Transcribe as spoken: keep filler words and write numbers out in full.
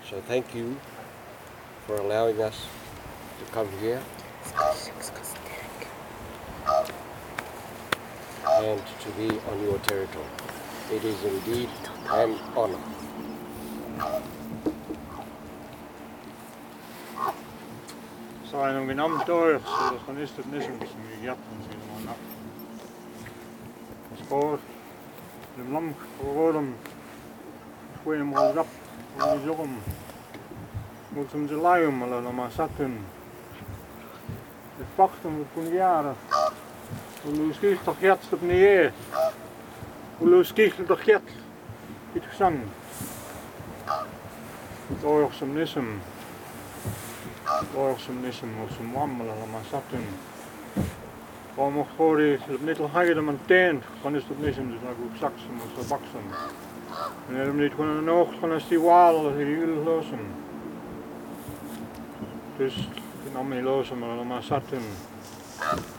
So thank you for allowing us to come here and to be on your territory. It is indeed an honor. Sain onkin amtoir, sillä on istut nisumissa, mihin jatkan siinä on nap. Skoor, lim lam, koodum, fuin mol rap, on jokum. Mut som se laajemmalla lama satun. Het pachten moet kun jaren. Hoe skicht toch jet op neer. Hoe skicht toch jet. Iets gezang. Door some nism. Door some nism of some wammel lama satun. Om mocht horen op net al higher dan teen. Kan is op nism dus nog ook saksen of zo baksen. En hem niet gewoon een oog van als die wal hier losen. Dus ik nam me lozen maar lama satun.